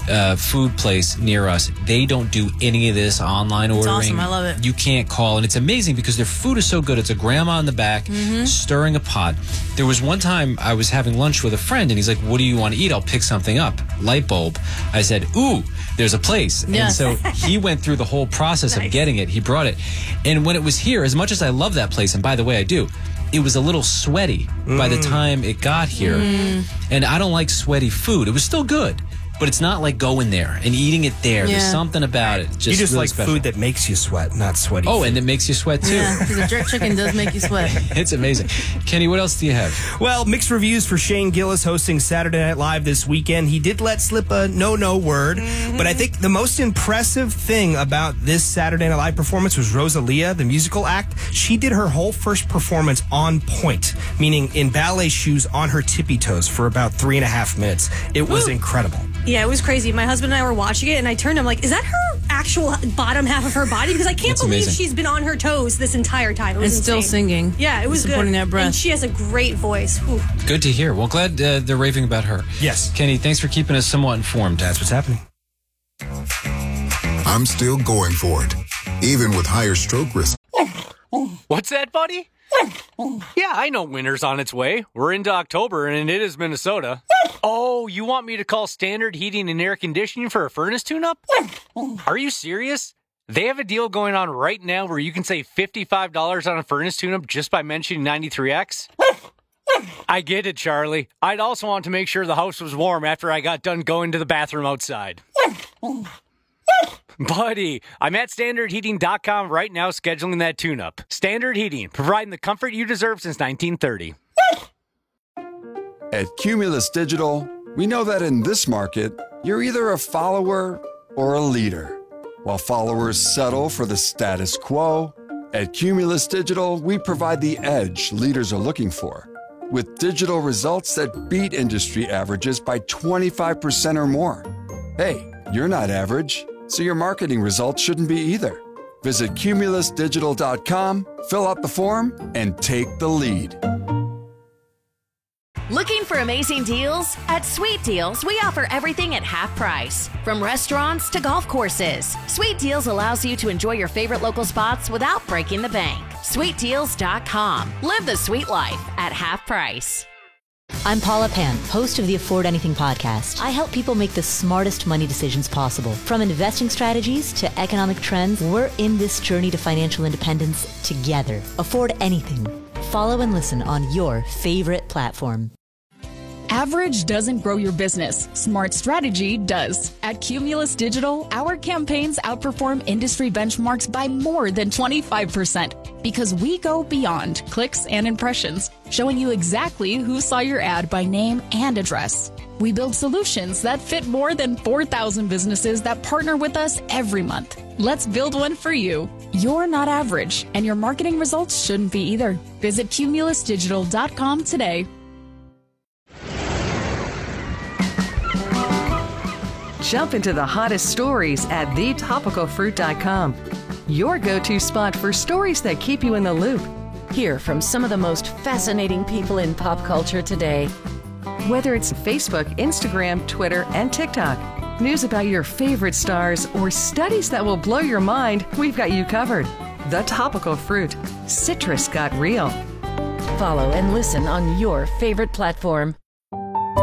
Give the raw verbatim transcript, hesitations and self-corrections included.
uh, food place near us. They don't do any of this online ordering. It's awesome. I love it. You can't call, and it's amazing because their food is so good. It's a grandma in the back mm-hmm. stirring a pot. There was one time I was having lunch with a friend, and he's like, "What do you want to eat? I'll pick something up." Light bulb. I said, "Ooh, there's a place." Yes. And so he went through the whole process Nice. of getting it. He brought it. And when it was here, as much as I love that place, and by the way, I do, it was a little sweaty mm. by the time it got here. Mm. And I don't like sweaty food. It was still good, but it's not like going there and eating it there. Yeah. There's something about it. Just you just really like special. food that makes you sweat, not sweaty Oh, food. and it makes you sweat too. Yeah, because the jerk chicken does make you sweat. It's amazing. Kenny, what else do you have? Well, mixed reviews for Shane Gillis hosting Saturday Night Live this weekend. He did let slip a no-no word, mm-hmm. but I think the most impressive thing about this Saturday Night Live performance was Rosalia, the musical act. She did her whole first performance on point, meaning in ballet shoes on her tippy toes for about three and a half minutes. It was Ooh. incredible. Yeah, it was crazy. My husband and I were watching it, and I turned. I'm like, "Is that her actual bottom half of her body?" Because I can't That's believe amazing. she's been on her toes this entire time. It was And still insane. singing. Yeah, it was supporting good. that breath. And she has a great voice. Whew. Good to hear. Well, glad uh, they're raving about her. Yes. Kenny, thanks for keeping us somewhat informed. That's what's happening. I'm still going for it, even with higher stroke risk. What's that, buddy? Yeah, I know winter's on its way. We're into October, and it is Minnesota. Oh, you want me to call Standard Heating and Air Conditioning for a furnace tune-up? Are you serious? They have a deal going on right now where you can save fifty-five dollars on a furnace tune-up just by mentioning ninety-three X. I get it, Charlie. I'd also want to make sure the house was warm after I got done going to the bathroom outside. Buddy, I'm at standard heating dot com right now scheduling that tune-up. Standard Heating, providing the comfort you deserve since nineteen thirty. At Cumulus Digital, we know that in this market, you're either a follower or a leader. While followers settle for the status quo, at Cumulus Digital, we provide the edge leaders are looking for, with digital results that beat industry averages by twenty-five percent or more. Hey, you're not average, so your marketing results shouldn't be either. Visit cumulus digital dot com, fill out the form, and take the lead. Looking for amazing deals? At Sweet Deals, we offer everything at half price. From restaurants to golf courses, Sweet Deals allows you to enjoy your favorite local spots without breaking the bank. sweet deals dot com. Live the sweet life at half price. I'm Paula Pan, host of the Afford Anything podcast. I help people make the smartest money decisions possible. From investing strategies to economic trends, we're in this journey to financial independence together. Afford Anything. Follow and listen on your favorite platform. Average doesn't grow your business. Smart strategy does. At Cumulus Digital, our campaigns outperform industry benchmarks by more than twenty-five percent because we go beyond clicks and impressions, showing you exactly who saw your ad by name and address. We build solutions that fit more than four thousand businesses that partner with us every month. Let's build one for you. You're not average, and your marketing results shouldn't be either. Visit cumulus digital dot com today. Jump into the hottest stories at the topical fruit dot com. Your go-to spot for stories that keep you in the loop. Hear from some of the most fascinating people in pop culture today. Whether it's Facebook, Instagram, Twitter, and TikTok, news about your favorite stars, or studies that will blow your mind, we've got you covered. The Topical Fruit. Citrus got real. Follow and listen on your favorite platform.